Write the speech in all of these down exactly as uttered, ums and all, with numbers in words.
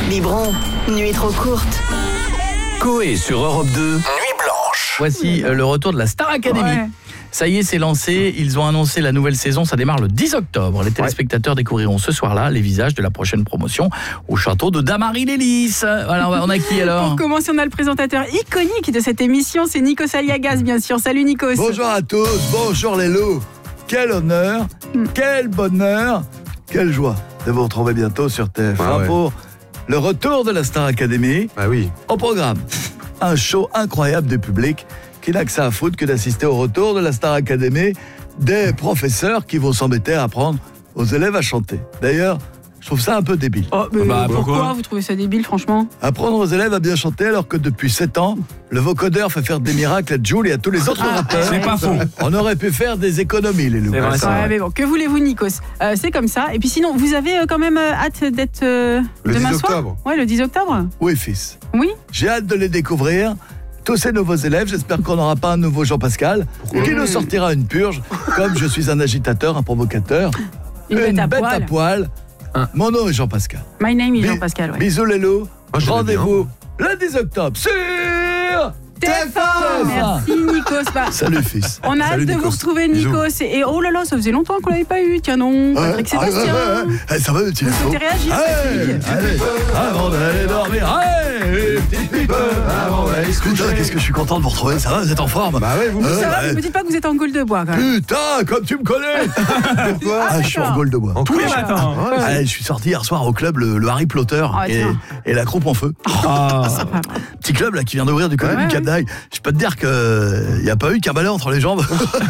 Biberon, nuit trop courte. Coé sur Europe deux, Nuit Blanche. Voici euh, le retour de la Star Academy. Ouais. Ça y est, c'est lancé. Ils ont annoncé la nouvelle saison. Ça démarre le dix octobre. Les téléspectateurs découvriront ce soir-là les visages de la prochaine promotion au château de Damary-les-Lys. Voilà, on a qui alors? Pour commencer, on a le présentateur iconique de cette émission, c'est Nikos Aliagas, bien sûr. Salut Nikos. Bonjour à tous, bonjour les loups. Quel honneur, mm. quel bonheur, quelle joie de vous retrouver bientôt sur T F un ah ouais. pour le retour de la Star Academy. Ah oui. Au programme, un show incroyable du public qui n'a que ça à foutre que d'assister au retour de la Star Academy, des professeurs qui vont s'embêter à apprendre aux élèves à chanter. D'ailleurs, je trouve ça un peu débile. Oh, mais bah, pourquoi, pourquoi vous trouvez ça débile, franchement? Apprendre aux élèves à bien chanter alors que depuis sept ans, le vocodeur fait faire des miracles à Jules et à tous les autres ah, rappeurs. C'est pas faux. On aurait pu faire des économies, les loups. C'est vrai, ça, ouais, mais bon, que voulez-vous, Nikos? euh, C'est comme ça. Et puis sinon, vous avez euh, quand même euh, hâte d'être euh, le demain dix soir octobre. Ouais, le dix octobre. Oui, fils. Oui. J'ai hâte de les découvrir. Tous ces nouveaux élèves, j'espère qu'on n'aura pas un nouveau Jean-Pascal Pourquoi qui nous sortira une purge, comme je suis un agitateur, un provocateur, une, une bête, à, bête poil. à poil. Hein. Mon nom est Jean-Pascal. My name is Bi- Jean-Pascal, ouais. Bisous les loups. Oh, rendez-vous le dix octobre sur T F un. Merci Nikos. Bah, salut fils. On a Salut, hâte de Nikos. vous retrouver Nikos. Et, et oh là là, ça faisait longtemps qu'on l'avait pas eu. Tiens non, Patrick ouais, Sébastien. Ouais, ouais, ouais. Hey, ça va, tu Vous souhaitez réagir? Allez, allez, avant d'aller dormir. Allez, petite pipe, avant d'aller se coucher. Putain, qu'est-ce que je suis content de vous retrouver. Ça va, vous êtes en forme? Bah ouais, vous euh, Ça va, bah, vous me dites pas que vous êtes en gueule de bois quand même. Putain, comme tu me connais. Pourquoi? Ah, je suis en gueule de bois. Tous les matins. Ouais, ouais. Je suis sorti hier soir au club le, le Harry Potter oh, et, et la Croupe en feu. Ah. Petit club là qui vient d'ouvrir du côté ouais, du Cap d'Agde. Je peux te dire que il n'y a pas eu qu'un balai entre les jambes.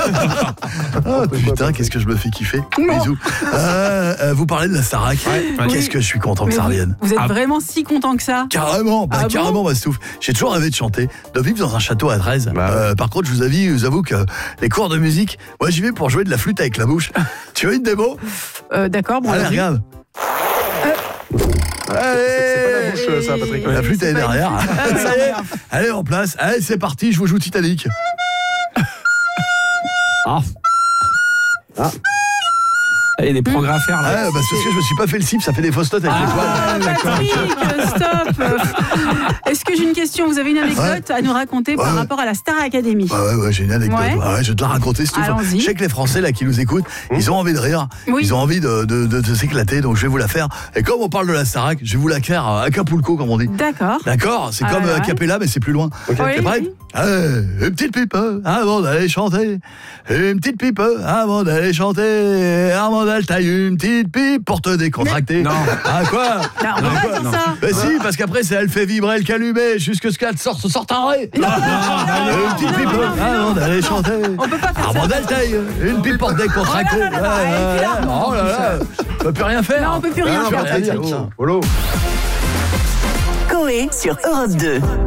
Oh, putain, qu'est-ce que je me fais kiffer. Bisous. Euh, euh, vous parlez de la Starac. Ouais. Qu'est-ce Oui. que je suis content Mais que ça vous, revienne. vous êtes Ah, vraiment si content que ça? carrément, bah, Ah carrément, bon Bastouf. J'ai toujours rêvé de chanter, de vivre dans un château à treize. Bah, euh, par contre, je vous avoue, je vous avoue que les cours de musique, moi j'y vais pour jouer de la flûte avec la bouche. Tu veux une démo? euh, D'accord, bon. Allez, vas-y. regarde. Allez, c'est pas la bouche, ça, Patrick. La flûte elle est pas une derrière. flûte. Ah, Ça y est, merde. allez en place. Allez, c'est parti, je vous joue Titanic. Ah. Ah. Il y a des progrès à faire là. Ah, bah, parce que je me suis pas fait le cible, ça fait des fausses notes avec les poils. Ah, Patrick, stop. Est-ce que j'ai une question? Vous avez une anecdote à nous raconter par Ouais. rapport à la Star Academy? Ouais, ouais, ouais, j'ai une anecdote. Ouais. Ouais, je vais te la raconter. Si tu veux. Allons-y. Je sais que les Français là qui nous écoutent, ils ont envie de rire, Oui. ils ont envie de, de, de, de s'éclater, donc je vais vous la faire. Et comme on parle de la Starac, je vais vous la faire à Acapulco, comme on dit. D'accord. D'accord, c'est Ah, comme ouais. a cappella, mais c'est plus loin. Oui, T'es prête? oui. Allez, une petite pipe avant d'aller chanter. Une petite pipe avant d'aller chanter. Armandal taille une petite pipe pour te décontracter. Non. Ah quoi? Non, on va pas dire ça. Ben si, parce qu'après, ça, elle fait vibrer le calumet jusque ce qu'elle sorte, sorte un ré. Non, non, Une petite non, pipe non, non, avant non. d'aller chanter. On peut pas faire ça. Armandal taille une pipe pour te décontracter. Oh là là là, Ouais, et puis là, ouais, non, oh là là, on peut plus rien faire. Non, on peut plus rien Ah, faire, rien Patrick. dire. Polo. Coé sur Europe deux.